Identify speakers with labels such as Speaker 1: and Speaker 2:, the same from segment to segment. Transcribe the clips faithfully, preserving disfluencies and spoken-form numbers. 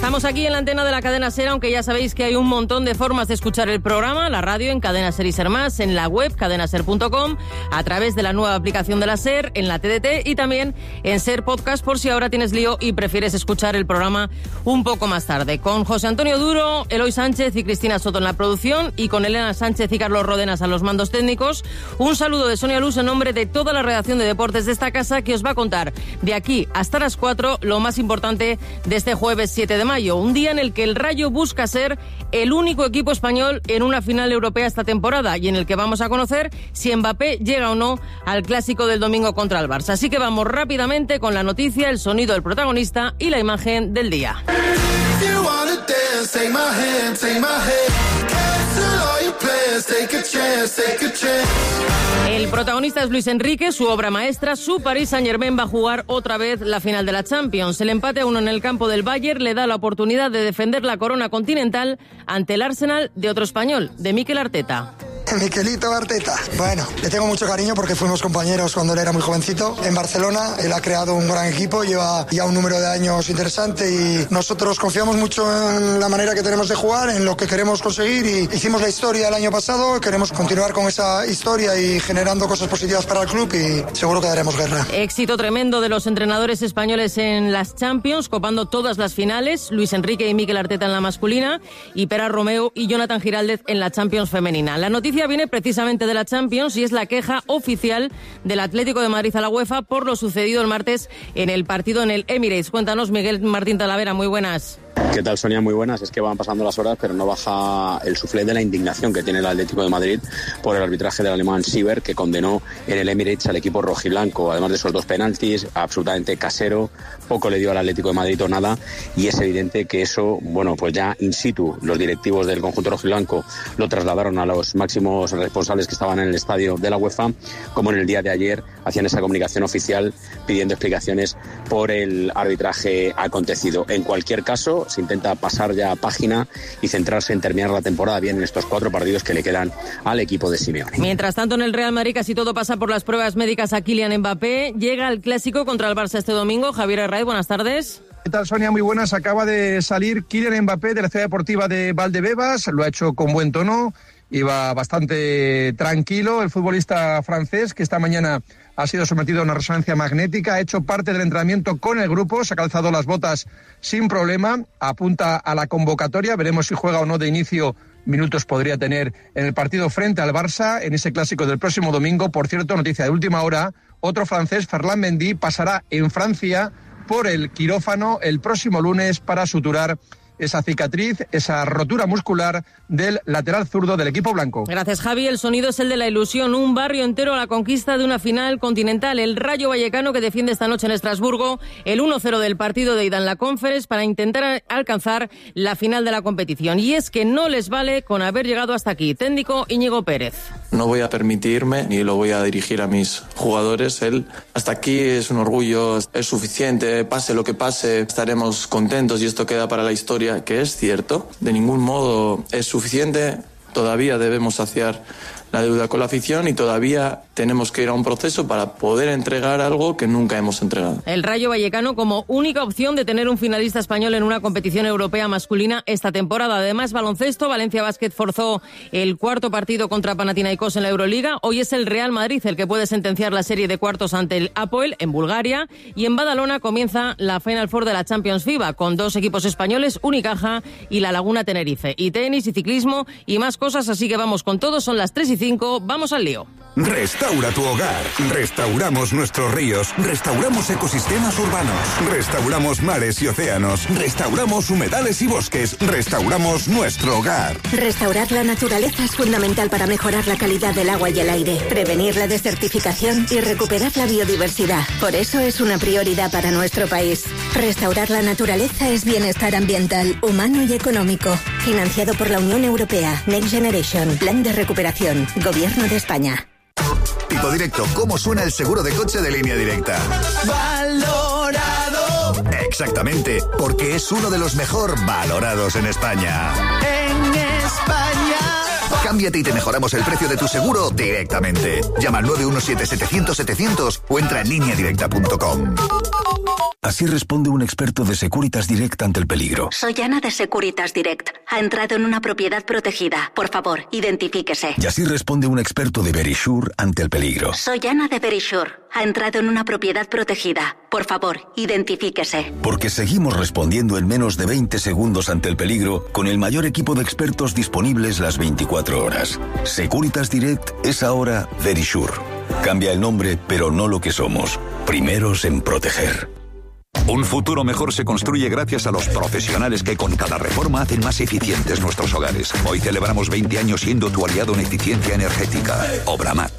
Speaker 1: Estamos aquí en la antena de la cadena SER, aunque ya sabéis que hay un montón de formas de escuchar el programa, la radio en Cadena SER y SER Más, en la web cadena ser punto com, a través de la nueva aplicación de la SER, en la T D T y también en SER Podcast, por si ahora tienes lío y prefieres escuchar el programa un poco más tarde. Con José Antonio Duro, Eloy Sánchez y Cristina Soto en la producción y con Elena Sánchez y Carlos Rodenas a los mandos técnicos. Un saludo de Sonia Luz en nombre de toda la redacción de deportes de esta casa, que os va a contar de aquí hasta las cuatro lo más importante de este jueves siete de mayo, un día en el que el Rayo busca ser el único equipo español en una final europea esta temporada y en el que vamos a conocer si Mbappé llega o no al clásico del domingo contra el Barça. Así que vamos rápidamente con la noticia, el sonido del protagonista y la imagen del día. El protagonista es Luis Enrique, su obra maestra. Su Paris Saint-Germain va a jugar otra vez la final de la Champions. El empate a uno en el campo del Bayern le da la oportunidad de defender la corona continental ante el Arsenal de otro español, de Mikel Arteta.
Speaker 2: Mikelito Arteta. Bueno, le tengo mucho cariño porque fuimos compañeros cuando él era muy jovencito en Barcelona. Él ha creado un gran equipo, lleva ya un número de años interesante y nosotros confiamos mucho en la manera que tenemos de jugar, en lo que queremos conseguir y hicimos la historia el año pasado. Queremos continuar con esa historia y generando cosas positivas para el club y seguro que daremos guerra.
Speaker 1: Éxito tremendo de los entrenadores españoles en las Champions, copando todas las finales. Luis Enrique y Mikel Arteta en la masculina y Pera Romeu y Jonathan Giraldez en la Champions femenina. La noticia viene precisamente de la Champions y es la queja oficial del Atlético de Madrid a la UEFA por lo sucedido el martes en el partido en el Emirates. Cuéntanos, Miguel Martín Talavera, muy buenas.
Speaker 3: ¿Qué tal, Sonia? Muy buenas. Es que van pasando las horas, pero no baja el suflé de la indignación que tiene el Atlético de Madrid por el arbitraje del alemán Sieber, que condenó en el Emirates al equipo rojiblanco. Además de esos dos penaltis, absolutamente casero, poco le dio al Atlético de Madrid o nada, y es evidente que eso, bueno, pues ya in situ los directivos del conjunto rojiblanco lo trasladaron a los máximos responsables que estaban en el estadio de la UEFA, como en el día de ayer hacían esa comunicación oficial pidiendo explicaciones por el arbitraje acontecido. En cualquier caso, se intenta pasar ya página y centrarse en terminar la temporada bien en estos cuatro partidos que le quedan al equipo de Simeone.
Speaker 1: Mientras tanto, en el Real Madrid casi todo pasa por las pruebas médicas a Kylian Mbappé. Llega al clásico contra el Barça este domingo. Javier Herraiz, buenas tardes.
Speaker 4: ¿Qué tal, Sonia? Muy buenas. Acaba de salir Kylian Mbappé de la ciudad deportiva de Valdebebas. Lo ha hecho con buen tono. Iba bastante tranquilo el futbolista francés, que esta mañana ha sido sometido a una resonancia magnética, ha hecho parte del entrenamiento con el grupo, se ha calzado las botas sin problema, apunta a la convocatoria, veremos si juega o no de inicio. Minutos podría tener en el partido frente al Barça, en ese clásico del próximo domingo. Por cierto, noticia de última hora, otro francés, Ferland Mendy, pasará en Francia por el quirófano el próximo lunes para suturar esa cicatriz, esa rotura muscular del lateral zurdo del equipo blanco.
Speaker 1: Gracias, Javi. El sonido es el de la ilusión. Un barrio entero a la conquista de una final continental. El Rayo Vallecano, que defiende esta noche en Estrasburgo el uno cero del partido de ida en la Conference para intentar alcanzar la final de la competición. Y es que no les vale con haber llegado hasta aquí. Técnico Íñigo Pérez.
Speaker 5: No voy a permitirme ni lo voy a dirigir a mis jugadores. Él hasta aquí es un orgullo, es suficiente, pase lo que pase, estaremos contentos y esto queda para la historia. Que es cierto, de ningún modo es suficiente, todavía debemos saciar la deuda con la afición y todavía tenemos que ir a un proceso para poder entregar algo que nunca hemos entregado.
Speaker 1: El Rayo Vallecano como única opción de tener un finalista español en una competición europea masculina esta temporada. Además, baloncesto, Valencia Basket forzó el cuarto partido contra Panathinaikos en la Euroliga. Hoy es el Real Madrid el que puede sentenciar la serie de cuartos ante el Apoel en Bulgaria. Y en Badalona comienza la Final Four de la Champions FIBA con dos equipos españoles, Unicaja y La Laguna Tenerife. Y tenis y ciclismo y más cosas, así que vamos con todo. Son las tres y cinco, vamos al lío.
Speaker 6: Restaura tu hogar. Restauramos nuestros ríos. Restauramos ecosistemas urbanos. Restauramos mares y océanos. Restauramos humedales y bosques. Restauramos nuestro hogar.
Speaker 7: Restaurar la naturaleza es fundamental para mejorar la calidad del agua y el aire, prevenir la desertificación y recuperar la biodiversidad. Por eso es una prioridad para nuestro país. Restaurar la naturaleza es bienestar ambiental, humano y económico. Financiado por la Unión Europea. Next Generation. Plan de recuperación. Gobierno de España.
Speaker 6: Tipo Directo, ¿cómo suena el seguro de coche de Línea Directa?
Speaker 8: Valorado.
Speaker 6: Exactamente, porque es uno de los mejor valorados en España.
Speaker 8: En España. Cámbiate y te mejoramos el precio de tu seguro directamente. Llama al nueve uno siete setecientos setecientos o entra en línea directa punto com.
Speaker 9: Así responde un experto de Securitas Direct ante el peligro.
Speaker 7: Soy Ana de Securitas Direct. Ha entrado en una propiedad protegida. Por favor, identifíquese.
Speaker 9: Y así responde un experto de Verisure ante el peligro.
Speaker 7: Soy Ana de Verisure. Ha entrado en una propiedad protegida. Por favor, identifíquese.
Speaker 9: Porque seguimos respondiendo en menos de veinte segundos ante el peligro con el mayor equipo de expertos disponibles las veinticuatro horas. Securitas Direct es ahora Verisure. Cambia el nombre, pero no lo que somos. Primeros en proteger.
Speaker 10: Un futuro mejor se construye gracias a los profesionales que con cada reforma hacen más eficientes nuestros hogares. Hoy celebramos veinte años siendo tu aliado en eficiencia energética. Obramat.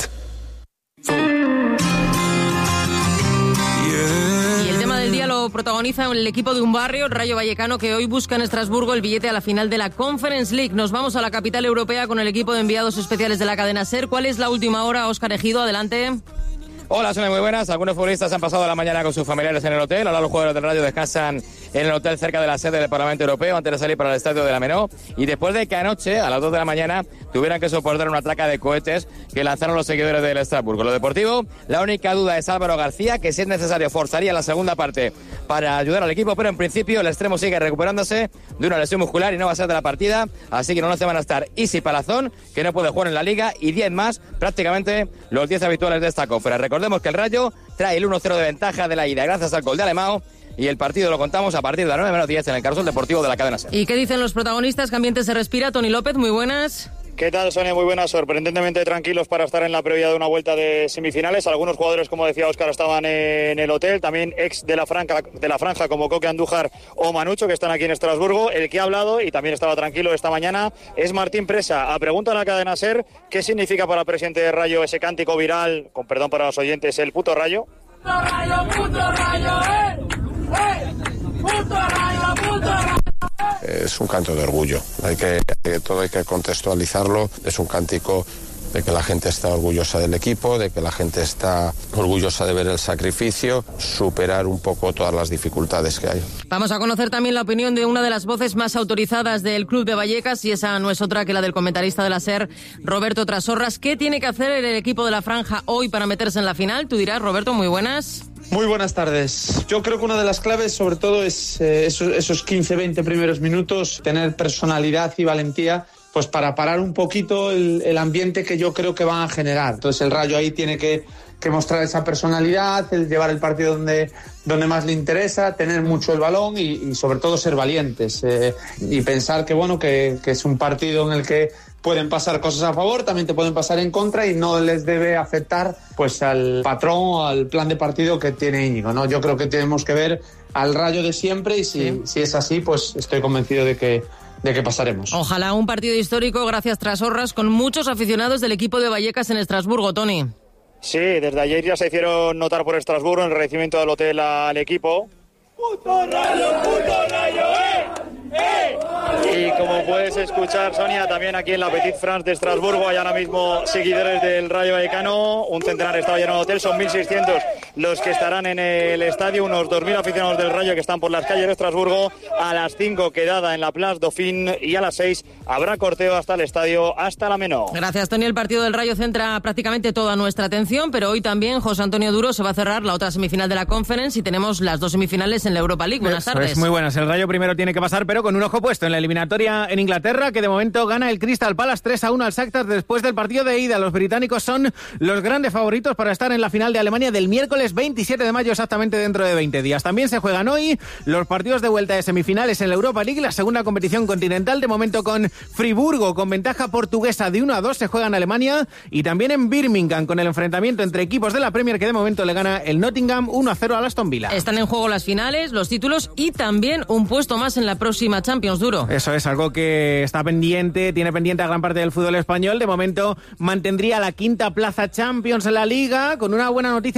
Speaker 1: Y el tema del día lo protagoniza el equipo de un barrio, el Rayo Vallecano, que hoy busca en Estrasburgo el billete a la final de la Conference League. Nos vamos a la capital europea con el equipo de enviados especiales de la cadena SER. ¿Cuál es la última hora, Óscar Ejido? Adelante.
Speaker 11: Hola, son muy buenas. Algunos futbolistas han pasado la mañana con sus familiares en el hotel. Ahora los jugadores del Rayo descansan en el hotel cerca de la sede del Parlamento Europeo antes de salir para el estadio de la Menó. Y después de que anoche, a las dos de la mañana, tuvieran que soportar una traca de cohetes que lanzaron los seguidores del Estrasburgo. Lo deportivo, la única duda es Álvaro García, que si es necesario forzaría la segunda parte para ayudar al equipo, pero en principio el extremo sigue recuperándose de una lesión muscular y no va a ser de la partida. Así que no se van a estar Isi Palazón, que no puede jugar en la Liga, y diez más, prácticamente los diez habituales de esta conferencia. Recordemos que el Rayo trae el uno cero de ventaja de la ida gracias al gol de Alemão, y el partido lo contamos a partir de las nueve menos diez en el Carrusel Deportivo de la cadena SER.
Speaker 1: ¿Y qué dicen los protagonistas? ¿Qué ambiente se respira? Tony López, muy buenas.
Speaker 12: ¿Qué tal, Sonia? Muy buenas. Sorprendentemente tranquilos para estar en la previa de una vuelta de semifinales. Algunos jugadores, como decía Óscar, estaban en el hotel. También ex de la franja, de la franja como Coque Andújar o Manucho, que están aquí en Estrasburgo. El que ha hablado y también estaba tranquilo esta mañana es Martín Presa. A pregunta en la cadena SER, ¿qué significa para el presidente de Rayo ese cántico viral, con perdón para los oyentes, el puto Rayo?
Speaker 13: ¡Puto Rayo, puto Rayo, eh! ¡Eh! ¡Puto Rayo, puto Rayo!
Speaker 14: Es un canto de orgullo, hay que, todo hay que contextualizarlo, es un cántico de que la gente está orgullosa del equipo, de que la gente está orgullosa de ver el sacrificio, superar un poco todas las dificultades que hay.
Speaker 1: Vamos a conocer también la opinión de una de las voces más autorizadas del club de Vallecas, y esa no es otra que la del comentarista de la SER, Roberto Trasorras. ¿Qué tiene que hacer el equipo de la franja hoy para meterse en la final? Tú dirás, Roberto, muy buenas.
Speaker 15: Muy buenas tardes. Yo creo que una de las claves, sobre todo, es eh, esos, esos quince veinte primeros minutos, tener personalidad y valentía, pues para parar un poquito el, el ambiente que yo creo que van a generar. Entonces el Rayo ahí tiene que, que mostrar esa personalidad, el llevar el partido donde, donde más le interesa, tener mucho el balón y, y sobre todo ser valientes eh, y pensar que bueno que, que es un partido en el que pueden pasar cosas a favor, también te pueden pasar en contra y no les debe afectar pues al patrón o al plan de partido que tiene Íñigo, ¿no? Yo creo que tenemos que ver al Rayo de siempre y si, sí. si es así, pues estoy convencido de que de que pasaremos.
Speaker 1: Ojalá un partido histórico, gracias Trasorras, con muchos aficionados del equipo de Vallecas en Estrasburgo, Tony.
Speaker 12: Sí, desde ayer ya se hicieron notar por Estrasburgo en el recibimiento del hotel al equipo. ¡Puto Rayo, puto Rayo, eh! ¡Eh! Y como puedes escuchar, Sonia, también aquí en la Petite France de Estrasburgo hay ahora mismo seguidores del Rayo Vallecano. Un centenar estaba lleno de hotel, son mil seiscientos los que estarán en el estadio, unos dos mil aficionados del Rayo que están por las calles de Estrasburgo. A las cinco quedada en la Place Dauphine y a las seis habrá corteo hasta el estadio, hasta la Menó.
Speaker 1: Gracias, Tony. El partido del Rayo centra prácticamente toda nuestra atención, pero hoy también José Antonio Duro se va a cerrar la otra semifinal de la Conference y tenemos las dos semifinales en la Europa League. Buenas
Speaker 16: Eso
Speaker 1: tardes.
Speaker 16: Es muy buenas. El Rayo primero tiene que pasar, pero con un ojo puesto en la eliminatoria en Inglaterra, que de momento gana el Crystal Palace tres a uno al Shakhtar después del partido de ida. Los británicos son los grandes favoritos para estar en la final de Alemania del miércoles veintisiete de mayo, exactamente dentro de veinte días. También se juegan hoy los partidos de vuelta de semifinales en la Europa League, la segunda competición continental, de momento con Friburgo con ventaja portuguesa de uno a dos, se juega en Alemania, y también en Birmingham con el enfrentamiento entre equipos de la Premier, que de momento le gana el Nottingham uno a cero al Aston Villa.
Speaker 1: Están en juego las finales, los títulos y también un puesto más en la próxima Champions, Duro.
Speaker 16: Eso es algo que está pendiente, tiene pendiente a gran parte del fútbol español. De momento mantendría la quinta plaza Champions en la Liga, con una buena noticia además, porque el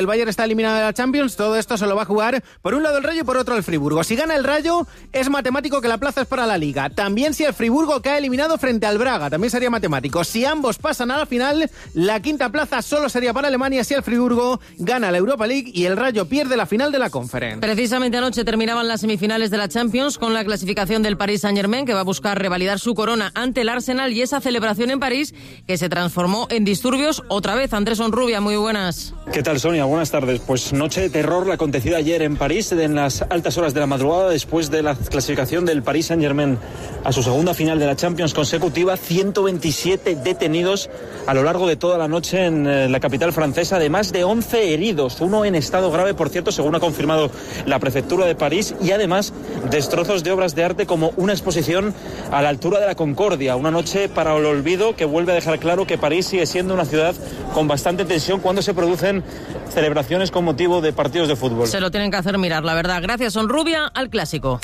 Speaker 16: el Bayern está eliminado de la Champions. Todo esto se lo va a jugar por un lado el Rayo y por otro el Friburgo. Si gana el Rayo, es matemático que la plaza es para la Liga. También si el Friburgo cae eliminado frente al Braga, también sería matemático. Si ambos pasan a la final, la quinta plaza solo sería para Alemania si el Friburgo gana la Europa League y el Rayo pierde la final de la Conference.
Speaker 1: Precisamente anoche terminaban las semifinales de la Champions con la clasificación del Paris Saint-Germain, que va a buscar revalidar su corona ante el Arsenal, y esa celebración en París que se transformó en disturbios otra vez. Andrés Onrubia, muy buenas.
Speaker 17: ¿Qué tal, Sonia? Buenas tardes. Pues noche de terror la acontecida ayer en París, en las altas horas de la madrugada, después de la clasificación del Paris Saint-Germain a su segunda final de la Champions consecutiva. ciento veintisiete detenidos a lo largo de toda la noche en la capital francesa, además de once heridos, uno en estado grave, por cierto, según ha confirmado la prefectura de París, y además destrozos de obras de arte como una exposición a la altura de la Concordia. Una noche para el olvido que vuelve a dejar claro que París sigue siendo una ciudad con bastante tensión cuando se producen celebraciones con motivo de partidos de fútbol.
Speaker 1: Se lo tienen que hacer mirar, la verdad. Gracias, Onrubia. Al clásico.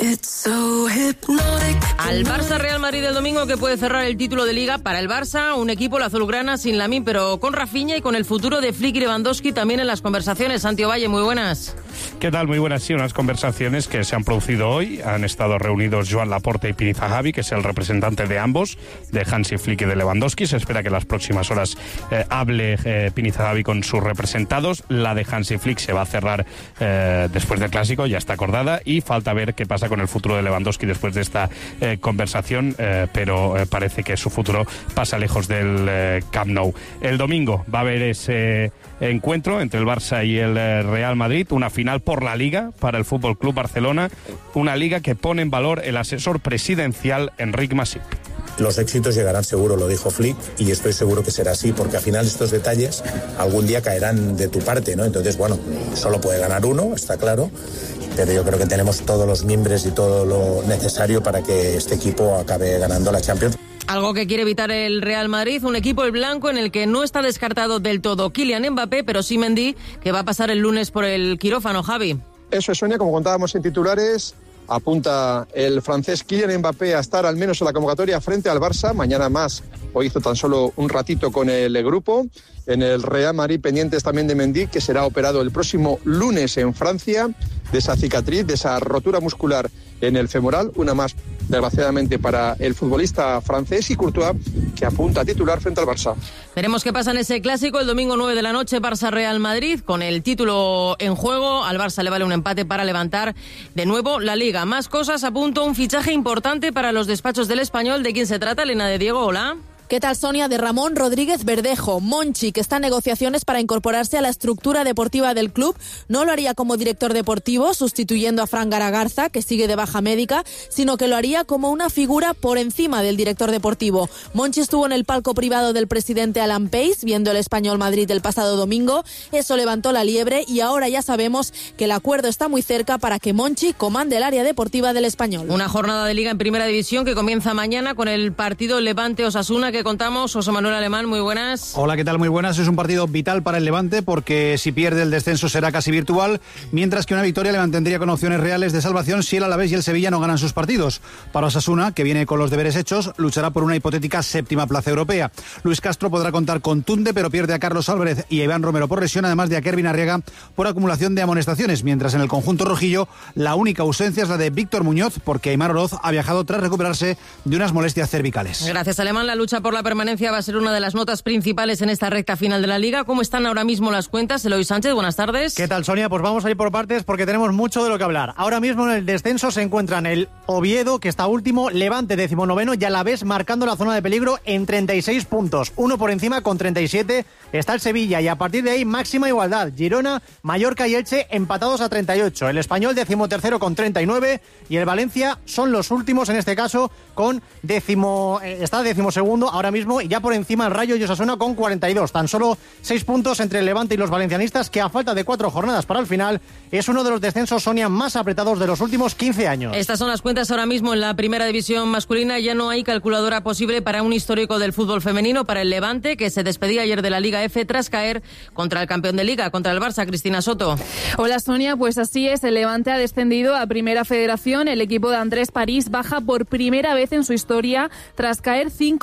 Speaker 1: Al Barça Real Madrid el domingo, que puede cerrar el título de Liga para el Barça, un equipo, la azulgrana, sin Lamine, pero con Rafinha y con el futuro de Flick y Lewandowski también en las conversaciones. Santi Ovalle, muy buenas.
Speaker 18: ¿Qué tal? Muy buenas. Sí, unas conversaciones que se han producido hoy. Han estado reunidos Joan Laporta y Pini Zahavi, que es el representante de ambos, de Hansi Flick y de Lewandowski. Se espera que en las próximas horas eh, hable eh, Pini Zahavi con sus representados. La de Hansi Flick se va a cerrar eh, después del clásico, ya está acordada, y falta ver qué pasa con el futuro de Lewandowski después de esta eh, conversación, eh, pero eh, parece que su futuro pasa lejos del eh, Camp Nou. El domingo va a haber ese encuentro entre el Barça y el eh, Real Madrid, una final por la Liga para el Fútbol Club Barcelona, una liga que pone en valor el asesor presidencial Enric Masip.
Speaker 19: Los éxitos llegarán seguro, lo dijo Flick, y estoy seguro que será así, porque al final estos detalles algún día caerán de tu parte, ¿no? Entonces, bueno, solo puede ganar uno, está claro, pero yo creo que tenemos todos los mimbres y todo lo necesario para que este equipo acabe ganando la Champions.
Speaker 1: Algo que quiere evitar el Real Madrid, un equipo el blanco en el que no está descartado del todo Kylian Mbappé, pero sí Mendy, que va a pasar el lunes por el quirófano, Javi.
Speaker 4: Eso es, Sonia, como contábamos en titulares, apunta el francés Kylian Mbappé a estar al menos en la convocatoria frente al Barça. Mañana más, hoy hizo tan solo un ratito con el grupo. En el Real Madrid pendientes también de Mendy, que será operado el próximo lunes en Francia, de esa cicatriz, de esa rotura muscular en el femoral, una más desgraciadamente para el futbolista francés, y Courtois, que apunta a titular frente al Barça.
Speaker 1: Veremos qué pasa en ese clásico el domingo nueve de la noche, Barça-Real Madrid, con el título en juego. Al Barça le vale un empate para levantar de nuevo la Liga. Más cosas, a punto un fichaje importante para los despachos del Español. ¿De quién se trata? Elena de Diego, hola.
Speaker 20: ¿Qué tal, Sonia? De Ramón Rodríguez Verdejo. Monchi, que está en negociaciones para incorporarse a la estructura deportiva del club. No lo haría como director deportivo, sustituyendo a Fran Garagarza, que sigue de baja médica, sino que lo haría como una figura por encima del director deportivo. Monchi estuvo en el palco privado del presidente Alan Pace, viendo el Español Madrid el pasado domingo. Eso levantó la liebre y ahora ya sabemos que el acuerdo está muy cerca para que Monchi comande el área deportiva del Español.
Speaker 1: Una jornada de Liga en Primera División que comienza mañana con el partido Levante-Osasuna, que contamos. José Manuel Alemán, muy buenas.
Speaker 21: Hola, ¿qué tal? Muy buenas. Es un partido vital para el Levante porque si pierde el descenso será casi virtual, mientras que una victoria le mantendría con opciones reales de salvación si el Alavés y el Sevilla no ganan sus partidos. Para Osasuna, que viene con los deberes hechos, luchará por una hipotética séptima plaza europea. Luis Castro podrá contar con Tunde, pero pierde a Carlos Álvarez y a Iván Romero por lesión, además de a Kervin Arriaga por acumulación de amonestaciones, mientras en el conjunto rojillo la única ausencia es la de Víctor Muñoz, porque Aimar Oroz ha viajado tras recuperarse de unas molestias cervicales.
Speaker 1: Gracias, Alemán. La lucha por la permanencia va a ser una de las notas principales en esta recta final de la Liga. ¿Cómo están ahora mismo las cuentas? Eloy Sánchez, buenas tardes.
Speaker 21: ¿Qué tal, Sonia? Pues vamos a ir por partes porque tenemos mucho de lo que hablar. Ahora mismo en el descenso se encuentran el Oviedo, que está último, Levante decimonoveno, y Alavés marcando la zona de peligro en treinta y seis puntos. Uno por encima con treinta y siete está el Sevilla, y a partir de ahí máxima igualdad. Girona, Mallorca y Elche empatados a treinta y ocho. El Español decimotercero con treinta y nueve y el Valencia son los últimos en este caso con décimo, eh, está decimosegundo ahora mismo, y ya por encima el Rayo y Osasuna con cuarenta y dos. Tan solo seis puntos entre el Levante y los valencianistas, que a falta de cuatro jornadas para el final es uno de los descensos, Sonia, más apretados de los últimos quince años.
Speaker 1: Estas son las cuentas ahora mismo en la primera división masculina. Ya no hay calculadora posible para un histórico del fútbol femenino, para el Levante, que se despedía ayer de la Liga F tras caer contra el campeón de Liga, contra el Barça. Cristina Soto.
Speaker 22: Hola, Sonia, pues así es, el Levante ha descendido a Primera Federación. El equipo de Andrés París baja por primera vez en su historia tras caer cinco cero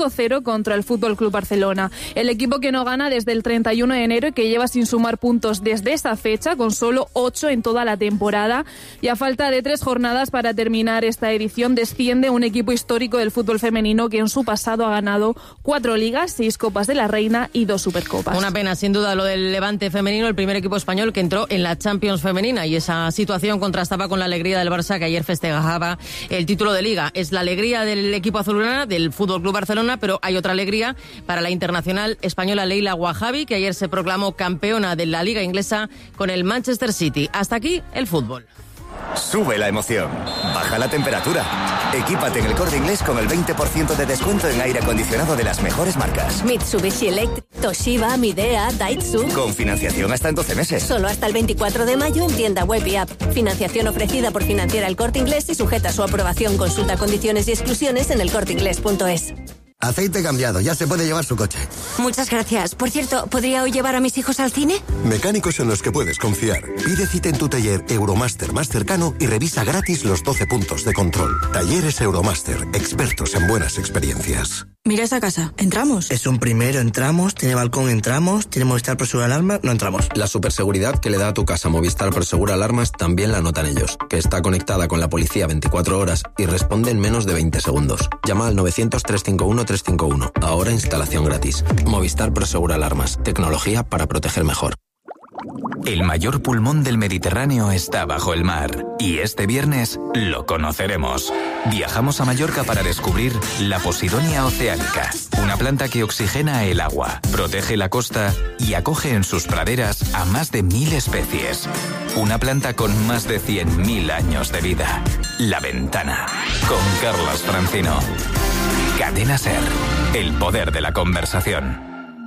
Speaker 22: contra el F C Barcelona. El equipo que no gana desde el treinta y uno de enero y que lleva sin sumar puntos desde esa fecha, con solo ocho en toda la temporada. Y a falta de tres jornadas para terminar esta edición, desciende un equipo histórico del fútbol femenino que en su pasado ha ganado cuatro ligas, seis Copas de la Reina y dos Supercopas.
Speaker 1: Una pena, sin duda, lo del Levante femenino, el primer equipo español que entró en la Champions femenina, y esa situación contrastaba con la alegría del Barça, que ayer festejaba el título de Liga. Es la alegría del equipo azulgrana, del F C Barcelona, pero hay otra alegría para la internacional española Leila Wahabi, que ayer se proclamó campeona de la Liga inglesa con el Manchester City. Hasta aquí el fútbol.
Speaker 2: Sube la emoción, baja la temperatura. Equípate en El Corte Inglés con el veinte por ciento de descuento en aire acondicionado de las mejores marcas.
Speaker 3: Mitsubishi Electric, Toshiba, Midea, Daihatsu.
Speaker 2: Con financiación hasta en doce meses.
Speaker 3: Solo hasta el veinticuatro de mayo en tienda web y app. Financiación ofrecida por Financiera El Corte Inglés y sujeta a su aprobación. Consulta condiciones y exclusiones en el corte inglés punto es.
Speaker 23: Aceite cambiado, ya se puede llevar su coche.
Speaker 3: Muchas gracias. Por cierto, ¿podría hoy llevar a mis hijos al cine?
Speaker 23: Mecánicos en los que puedes confiar. Pide cita en tu taller Euromaster más cercano y revisa gratis los doce puntos de control. Talleres Euromaster, expertos en buenas experiencias.
Speaker 24: Mira esa casa, ¿entramos? Es un primero, entramos, tiene balcón, entramos, tiene Movistar Prosegura Alarma, no entramos.
Speaker 25: La superseguridad que le da a tu casa Movistar Prosegura Alarmas también la notan ellos, que está conectada con la policía veinticuatro horas y responde en menos de veinte segundos. Llama al novecientos, trescientos cincuenta y uno, trescientos cincuenta y uno. Ahora instalación gratis. Movistar Prosegura Alarmas, tecnología para proteger mejor.
Speaker 26: El mayor pulmón del Mediterráneo está bajo el mar y este viernes lo conoceremos. Viajamos a Mallorca para descubrir la Posidonia oceanica, una planta que oxigena el agua, protege la costa y acoge en sus praderas a más de mil especies. Una planta con más de cien mil años de vida. La Ventana, con Carlos Francino. Cadena SER, el poder de la conversación.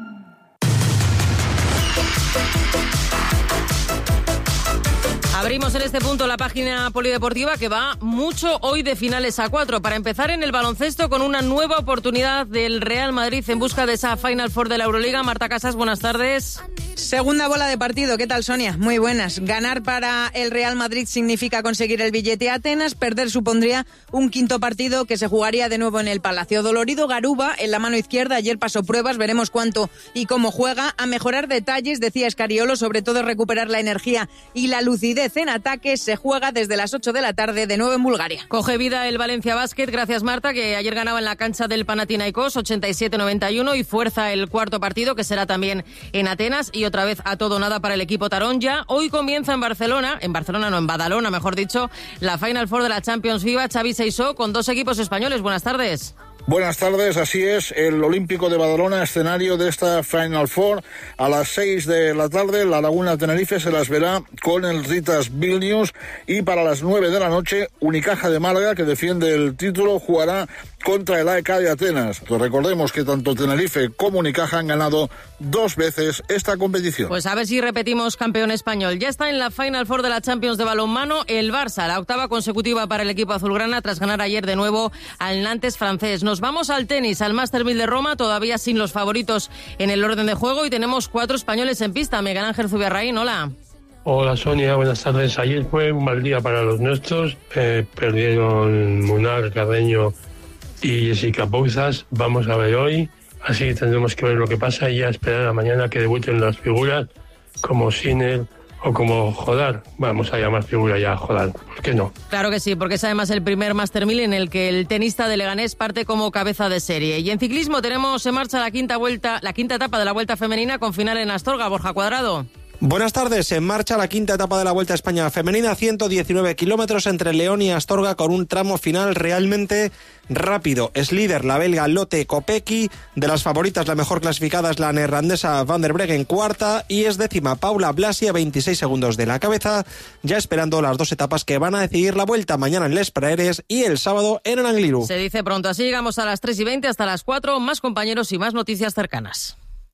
Speaker 1: Abrimos en este punto la página polideportiva, que va mucho hoy de finales a cuatro. Para empezar, en el baloncesto, con una nueva oportunidad del Real Madrid en busca de esa Final Four de la Euroliga. Marta Casas, buenas tardes.
Speaker 27: Segunda bola de partido. ¿Qué tal, Sonia? Muy buenas. Ganar para el Real Madrid significa conseguir el billete a Atenas. Perder supondría un quinto partido que se jugaría de nuevo en el Palacio. Dolorido Garuba en la mano izquierda. Ayer pasó pruebas. Veremos cuánto y cómo juega. A mejorar detalles, decía Escariolo, sobre todo recuperar la energía y la lucidez en ataque. Se juega desde las ocho de la tarde de nuevo en Bulgaria.
Speaker 1: Coge vida el Valencia Basket. Gracias, Marta, que ayer ganaba en la cancha del Panathinaikos ochenta y siete noventa y uno y fuerza el cuarto partido, que será también en Atenas, y otra vez a todo nada para el equipo Taronja. Hoy comienza en Barcelona, en Barcelona no, en Badalona, mejor dicho, la Final Four de la Champions FIBA. Xavi Seisó con dos equipos españoles. Buenas tardes.
Speaker 28: Buenas tardes, así es, el Olímpico de Badalona, escenario de esta Final Four. A las seis de la tarde, la Laguna Tenerife se las verá con el Ritas Vilnius, y para las nueve de la noche, Unicaja de Málaga, que defiende el título, jugará contra el A E K de Atenas. Pues recordemos que tanto Tenerife como Unicaja han ganado dos veces esta competición.
Speaker 1: Pues a ver si repetimos campeón español. Ya está en la Final Four de la Champions de balonmano el Barça, la octava consecutiva para el equipo azulgrana, tras ganar ayer de nuevo al Nantes francés. Nos vamos al tenis, al Master mil de Roma, todavía sin los favoritos en el orden de juego, y tenemos cuatro españoles en pista. Miguel Ángel Zubiarraín, hola.
Speaker 29: Hola Sonia, buenas tardes. Ayer fue un mal día para los nuestros, eh, perdieron Munar, Carreño y Jessica Bouzas. Vamos a ver hoy, así que tendremos que ver lo que pasa y ya esperar a mañana que debuten las figuras como Sinner o como Jodar. Vamos a llamar figura ya a Jodar, ¿por qué no?
Speaker 1: Claro que sí, porque es además el primer Master mil en el que el tenista de Leganés parte como cabeza de serie. Y en ciclismo tenemos en marcha la quinta vuelta, la quinta etapa de la Vuelta Femenina, con final en Astorga. Borja Cuadrado.
Speaker 30: Buenas tardes, en marcha la quinta etapa de la Vuelta a España Femenina, ciento diecinueve kilómetros entre León y Astorga, con un tramo final realmente rápido. Es líder la belga Lotte Kopecky, de las favoritas la mejor clasificada es la neerlandesa Van der Breggen, cuarta, y es décima Paula Blasi a veintiséis segundos de la cabeza, ya esperando las dos etapas que van a decidir la Vuelta, mañana en Les Praeres y el sábado en Arangliru.
Speaker 1: Se dice pronto, así llegamos a las tres y veinte hasta las cuatro, más compañeros y más noticias cercanas.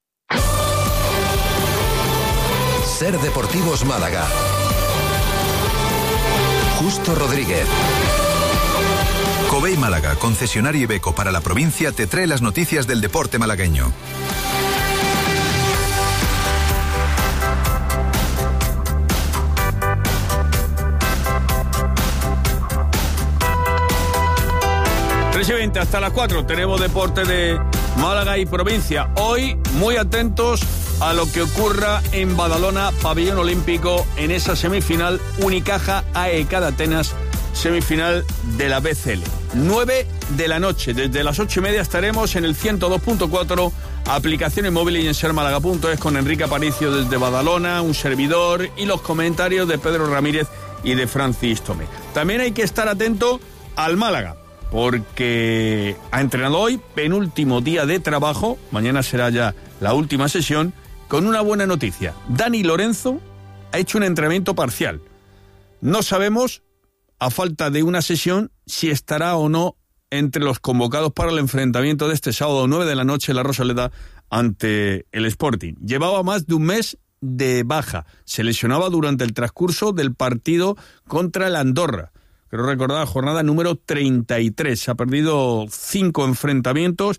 Speaker 31: SER Deportivos Málaga. Justo Rodríguez. Covey Málaga, concesionario Iveco para la provincia, te trae las noticias del deporte malagueño.
Speaker 32: tres y veinte hasta las cuatro tenemos deporte de
Speaker 5: Málaga y provincia. Hoy muy atentos a lo que ocurra en Badalona, Pabellón Olímpico, en esa semifinal Unicaja A E K de Atenas, semifinal de la B C L. nueve de la noche, desde las ocho y media estaremos en el ciento dos punto cuatro, aplicaciones móviles y en ser málaga punto es con Enrique Aparicio desde Badalona, un servidor y los comentarios de Pedro Ramírez y de Francis Tomé. También hay que estar atento al Málaga, porque ha entrenado hoy, penúltimo día de trabajo, mañana será ya la última sesión, con una buena noticia. Dani Lorenzo ha hecho un entrenamiento parcial. No sabemos, a falta de una sesión, si estará o no entre los convocados para el enfrentamiento de este sábado nueve de la noche en la Rosaleda ante el Sporting. Llevaba más de un mes de baja. Se lesionaba durante el transcurso del partido contra el Andorra. Creo recordar la jornada número treinta y tres. Ha perdido cinco enfrentamientos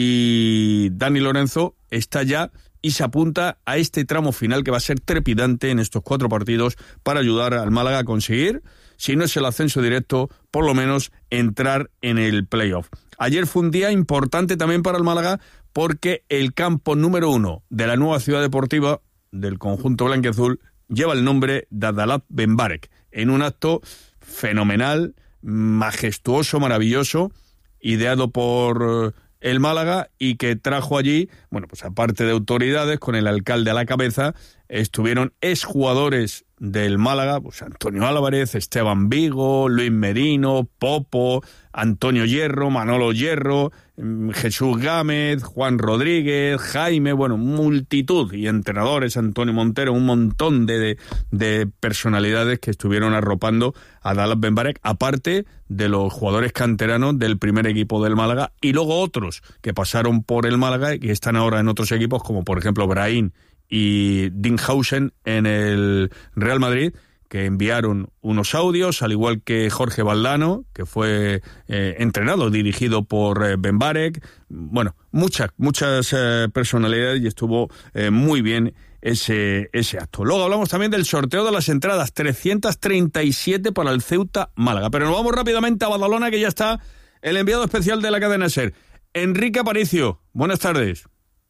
Speaker 5: y Dani Lorenzo está ya y se apunta a este tramo final que va a ser trepidante en estos cuatro partidos para ayudar al Málaga a conseguir, si no es el ascenso directo, por lo menos entrar en el playoff. Ayer fue un día importante también para el Málaga porque el campo número uno de la nueva ciudad deportiva del conjunto blanquiazul lleva el nombre de Adalat Benbarek, en un acto fenomenal, majestuoso, maravilloso, ideado por el Málaga y que trajo allí, bueno, pues aparte de autoridades, con el alcalde a la cabeza, estuvieron exjugadores del Málaga, pues Antonio Álvarez, Esteban Vigo, Luis Merino, Popo, Antonio Hierro, Manolo Hierro, Jesús Gámez, Juan Rodríguez, Jaime, bueno, multitud, y entrenadores, Antonio Montero, un montón de, de, de personalidades que estuvieron arropando a Adalat Benbarek, aparte de los jugadores canteranos del primer equipo del Málaga, y luego otros que pasaron por el Málaga y que están ahora en otros equipos, como por ejemplo Brahim y Dinghausen en el Real Madrid, que enviaron unos audios, al igual que Jorge Valdano, que fue eh, entrenado, dirigido por eh, Benbarek. Bueno, muchas, muchas eh, personalidades y estuvo eh, muy bien ese, ese acto. Luego hablamos también del sorteo de las entradas, trescientas treinta y siete para el Ceuta Málaga. Pero nos vamos rápidamente a Badalona, que ya está el enviado especial de la cadena SER. Enrique Aparicio, buenas tardes.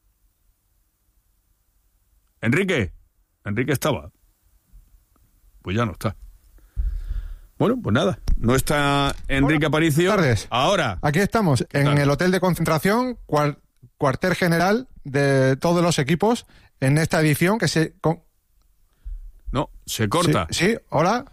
Speaker 5: Enrique, Enrique estaba. Pues ya no está. Bueno, pues nada, no está Enrique Hola, Aparicio.
Speaker 6: Buenas tardes.
Speaker 5: Ahora.
Speaker 6: Aquí estamos, en el hotel de concentración, cual, cuartel general de todos los equipos, en esta edición que se... Con...
Speaker 5: No, se corta.
Speaker 6: Sí, sí, hola.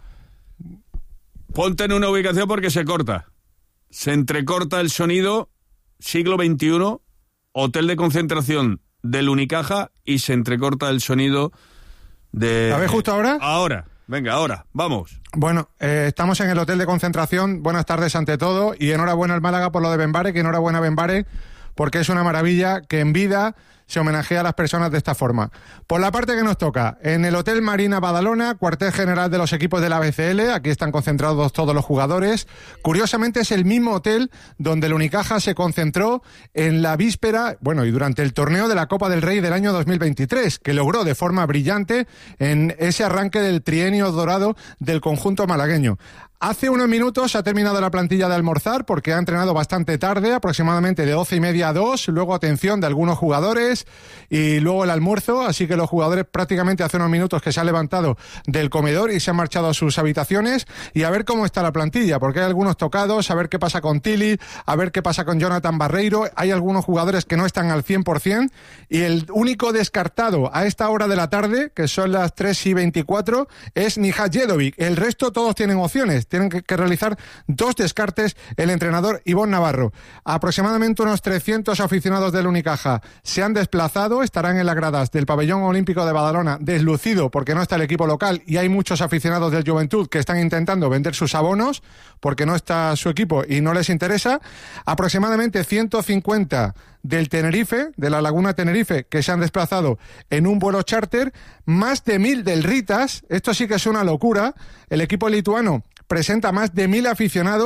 Speaker 5: Ponte en una ubicación porque se corta. Se entrecorta el sonido, siglo veintiuno, hotel de concentración del Unicaja, y se entrecorta el sonido de...
Speaker 6: ¿La ves justo ahora?
Speaker 5: Ahora, venga, ahora, vamos.
Speaker 6: Bueno, eh, estamos en el hotel de concentración. Buenas tardes ante todo, y enhorabuena al Málaga por lo de Benbarek, y enhorabuena a Benbarek porque es una maravilla que en vida se homenajea a las personas de esta forma. Por la parte que nos toca, en el Hotel Marina Badalona, cuartel general de los equipos de la B C L, aquí están concentrados todos los jugadores. Curiosamente es el mismo hotel donde el Unicaja se concentró en la víspera, bueno, y durante el torneo de la Copa del Rey del año dos mil veintitrés, que logró de forma brillante en ese arranque del trienio dorado del conjunto malagueño. Hace unos minutos ha terminado la plantilla de almorzar porque ha entrenado bastante tarde, aproximadamente de doce y media a dos, luego atención de algunos jugadores y luego el almuerzo, así que los jugadores prácticamente hace unos minutos que se han levantado del comedor y se han marchado a sus habitaciones, y a ver cómo está la plantilla, porque hay algunos tocados, a ver qué pasa con Tilly, a ver qué pasa con Jonathan Barreiro, hay algunos jugadores que no están al cien por ciento, y el único descartado a esta hora de la tarde, que son las tres y veinticuatro, es Nihad Jedovic. El resto todos tienen opciones. Tienen que, que realizar dos descartes el entrenador Ivonne Navarro. Aproximadamente unos trescientos aficionados del Unicaja se han desplazado, estarán en las gradas del Pabellón Olímpico de Badalona, deslucido porque no está el equipo local, y hay muchos aficionados del Juventud que están intentando vender sus abonos porque no está su equipo y no les interesa. Aproximadamente ciento cincuenta del Tenerife, de la Laguna Tenerife, que se han desplazado en un vuelo charter, más de mil del Ritas. Esto sí que es una locura. El equipo lituano presenta más de mil aficionados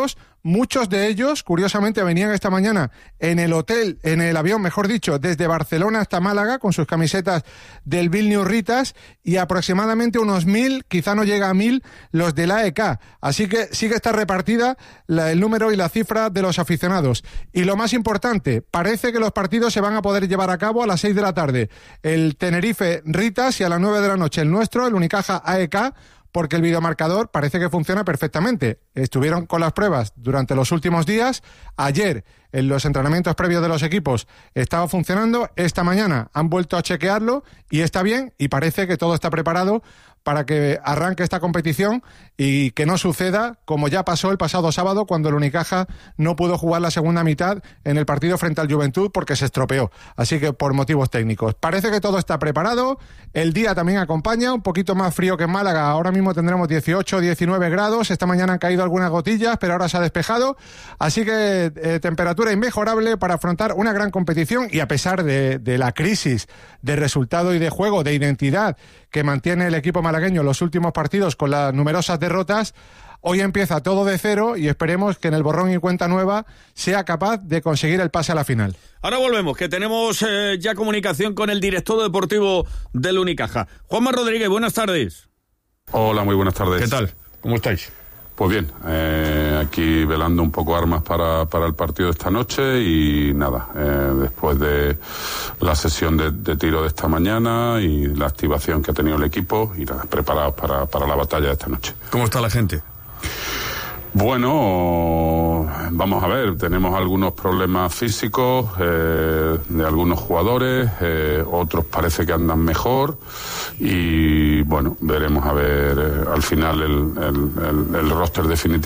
Speaker 6: Muchos de ellos, curiosamente, venían esta mañana en el hotel, en el avión, mejor dicho, desde Barcelona hasta Málaga, con sus camisetas del Vilnius Ritas, y aproximadamente unos mil, quizá no llega a mil, los del A E K. Así que sí que está repartida la, el número y la cifra de los aficionados. Y lo más importante, parece que los partidos se van a poder llevar a cabo a las seis de la tarde. El Tenerife Ritas y a las nueve de la noche el nuestro, el Unicaja A E K, porque el videomarcador parece que funciona perfectamente. Estuvieron con las pruebas durante los últimos días. Ayer, en los entrenamientos previos de los equipos, estaba funcionando. Esta mañana han vuelto a chequearlo y está bien, y parece que todo está preparado para que arranque esta competición y que no suceda como ya pasó el pasado sábado, cuando el Unicaja no pudo jugar la segunda mitad en el partido frente al Juventud porque se estropeó, así que por motivos técnicos. Parece que todo está preparado, el día también acompaña, un poquito más frío que en Málaga, ahora mismo tendremos dieciocho, diecinueve grados, esta mañana han caído algunas gotillas, pero ahora se ha despejado, así que eh, temperatura inmejorable para afrontar una gran competición, y a pesar de, de la crisis de resultado y de juego, de identidad que mantiene el equipo malagueño en los últimos partidos con las numerosas derrotas, hoy empieza todo de cero y esperemos que en el borrón y cuenta nueva sea capaz de conseguir el pase a la final.
Speaker 5: Ahora volvemos, que tenemos eh, ya comunicación con el director deportivo del Unicaja. Juanma Rodríguez, buenas tardes.
Speaker 7: Hola, muy buenas tardes.
Speaker 5: ¿Qué tal? ¿Cómo estáis?
Speaker 7: Pues bien, eh, aquí velando un poco armas para, para el partido de esta noche y nada, eh, después de la sesión de, de tiro de esta mañana y la activación que ha tenido el equipo, y nada, preparados para, para la batalla de esta noche.
Speaker 5: ¿Cómo está la gente?
Speaker 7: Bueno, vamos a ver, tenemos algunos problemas físicos eh, de algunos jugadores, eh, otros parece que andan mejor y bueno, veremos a ver eh, al final el, el, el, el roster definitivo.